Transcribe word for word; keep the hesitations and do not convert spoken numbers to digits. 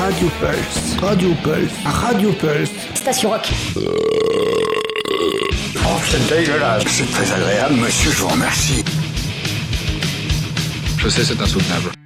Radio Pulse, Radio Pulse, Radio Pulse. Station Rock. Oh, c'est dégueulasse. C'est très agréable, monsieur, je vous remercie. Je sais, c'est insoutenable.